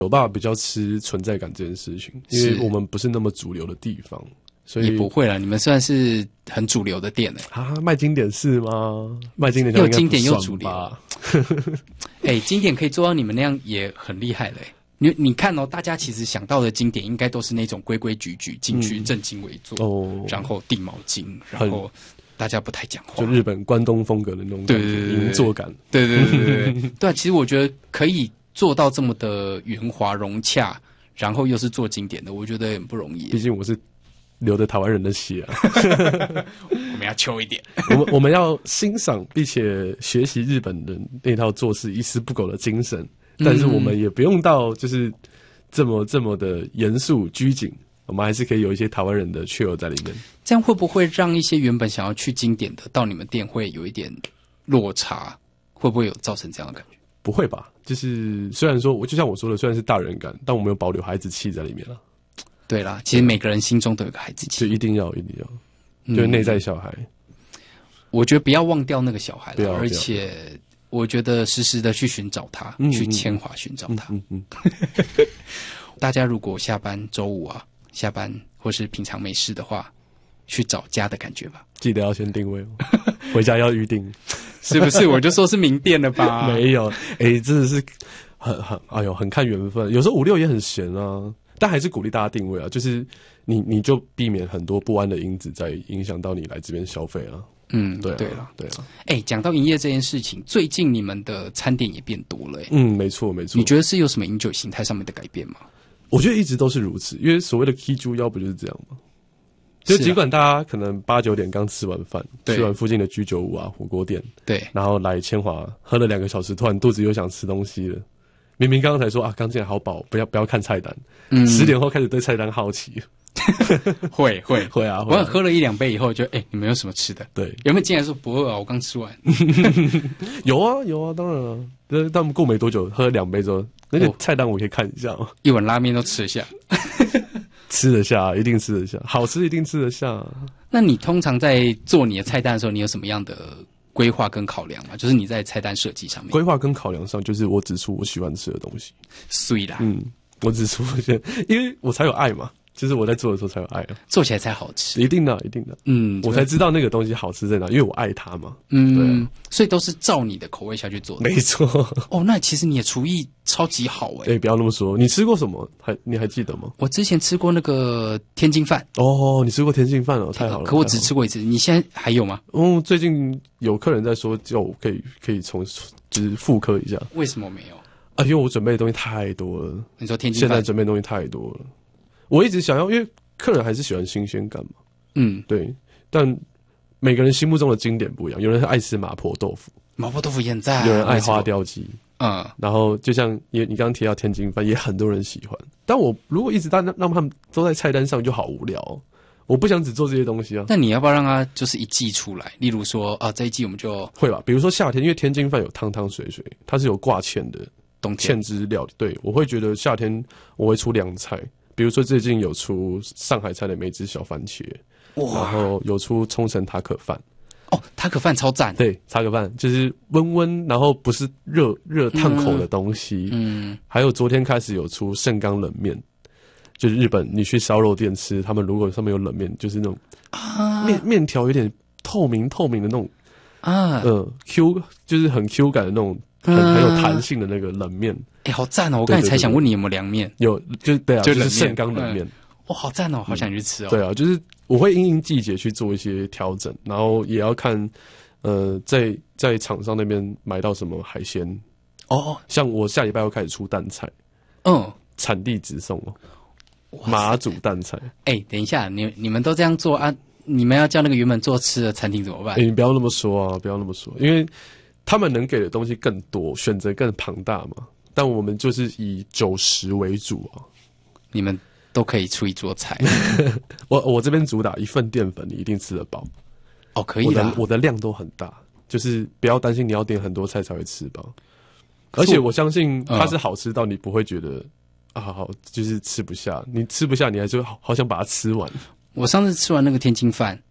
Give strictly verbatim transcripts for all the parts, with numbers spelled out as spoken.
有办法比较吃存在感这件事情，因为我们不是那么主流的地方，所以也不会啦。你们算是很主流的店诶、欸。 啊，卖经典是吗？卖经典又经典又主流。哎、欸，经典可以做到你们那样也很厉害了、欸。你你看哦，大家其实想到的经典应该都是那种规规矩矩、进去正襟危坐、嗯，哦，然后递毛巾，然后大家不太讲话， 就日本关东风格的那种对对对银座感。 对对对对对对啊！其实我觉得可以做到这么的圆滑融洽，然后又是做经典的，我觉得很不容易。 毕竟我是流着台湾人的血啊， 我们要秋一点， 我们我们要欣赏并且学习日本人那套做事一丝不苟的精神。但是我们也不用到就是这么这么的严肃拘谨，我们还是可以有一些台湾人的趣味在里面。 这样会不会让一些原本想要去经典的到你们店会有一点落差？会不会有造成这样的感觉？ 不会吧？就是虽然说我就像我说的，虽然是大人感，但我们有保留孩子气在里面了。 对啦，其实每个人心中都有个孩子气， 就一定要一定要，就是内在小孩、嗯。 我觉得不要忘掉那个小孩了，而且。我觉得时时的去寻找他，嗯、去千华寻找他。嗯嗯嗯、大家如果下班周五啊，下班或是平常没事的话，去找家的感觉吧。 记得要先定位哦，回家要预定， 是不是？我就说是名店了吧？ 没有，哎、欸，真的是很很哎呦，很看缘分。有时候五六也很闲啊，但还是鼓励大家定位啊，就是你你就避免很多不安的因子在影响到你来这边消费啊。 嗯， 对啊， 对了， 对啊。 哎、欸，讲到营业这件事情，最近你们的餐点也变多了、欸。 嗯，没错，没错。 你觉得是有什么饮酒形态上面的改变吗？ 我觉得一直都是如此，因为所谓的 K 猪腰不就是这样吗？就尽管大家可能八九点刚吃完饭，吃完附近的居酒屋啊、火锅店， 对， 然后来千华喝了两个小时，突然肚子又想吃东西了。明明刚刚才说啊，刚进来好饱，不要不要看菜单。嗯，十点后开始对菜单好奇。 会会会啊！ 我喝了一两杯以后就，就、欸、哎，你们有什么吃的？ 对， 有没有进来说不饿啊？我刚吃完。 有啊有啊，当然了。但他们过没多久，喝了两杯之后，那个菜单我可以看一下吗？ 一碗拉面都吃得下， 吃得下，一定吃得下，好吃一定吃得下。 那你通常在做你的菜单的时候，你有什么样的规划跟考量吗？就是你在菜单设计上面， 规划跟考量上，就是我指出我喜欢吃的东西。 所以啦， 嗯，我指出因为我才有爱嘛。就是我在做的时候才有爱啊， 做起来才好吃， 一定的，一定的，嗯，我才知道那个东西好吃在哪，因为我爱它嘛， 嗯， 对啊， 所以都是照你的口味下去做的， 没错。 哦，那其实你的厨艺超级好哎、欸， 哎、欸，不要那么说，你吃过什么？还你还记得吗？ 我之前吃过那个天津饭， 哦，你吃过天津饭哦，太好了， 可我只吃过一次，你现在还有吗？ 嗯，最近有客人在说，叫我可以可以从就是复刻一下， 为什么没有？ 啊，因为我准备的东西太多了。 你说天津饭， 现在准备的东西太多了，我一直想要，因为客人还是喜欢新鲜感嘛。嗯，对。但每个人心目中的经典不一样，有人爱吃麻婆豆腐， 麻婆豆腐也很赞， 有人爱花雕鸡， 嗯， 然后就像你你刚刚提到天津饭，也很多人喜欢。但我如果一直让让他们都在菜单上，就好无聊哦。我不想只做这些东西啊。 那你要不要让它就是一季出来？例如说啊，这一季我们就会吧。比如说夏天，因为天津饭有汤汤水水，它是有挂芡的， 冬天芡汁料理。对，我会觉得夏天我会出凉菜，比如说最近有出上海菜的梅子小番茄，哇，然后有出冲绳塔可饭。 哦，塔可饭超赞。 对，塔可饭就是温温，然后不是热热烫口的东西。嗯，还有昨天开始有出盛冈冷面。就是日本，你去烧肉店吃，他们如果上面有冷面，就是那种啊面面条有点透明透明的那种啊，嗯 Q 就是很 Q 感的那种，很很有弹性的那个冷面。 哎、欸，好赞哦！我刚才才想问你有没有凉面， 有就对啊， 就就是盛冈冷面。 哇、嗯，好赞哦，好想去吃哦、嗯。 对啊，就是我会因应季节去做一些调整，然后也要看呃在在厂商那边买到什么海鲜哦，像我下礼拜要开始出蛋菜，嗯，产地直送哦。马祖蛋菜， 哎、欸，等一下，你你们都这样做啊？你们要叫那个原本做吃的餐厅怎么办？ 欸、你不要那么说啊，不要那么说，因为他们能给的东西更多，选择更庞大嘛。但我们就是以酒食为主啊。 你们都可以出一桌菜， 我我这边主打一份淀粉，你一定吃得饱。 哦，可以的， 我的我的量都很大，就是不要担心你要点很多菜才会吃饱。而且我相信它是好吃到你不会觉得。啊，好，就是吃不下，你吃不下，你还是好好想把它吃完。 我上次吃完那个天津饭，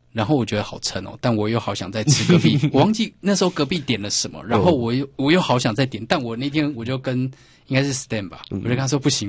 然后我觉得好撑哦，但我又好想再吃隔壁，我忘记那时候隔壁点了什么，然后我又我又好想再点，但我那天我就跟应该是 Stan 吧，我就跟他说不行。